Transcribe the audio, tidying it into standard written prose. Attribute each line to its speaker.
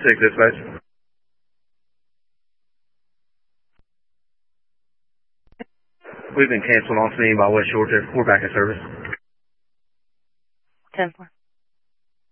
Speaker 1: 6, dispatch. We've been canceled on scene by West Georgia. We're back in service.
Speaker 2: 10-4.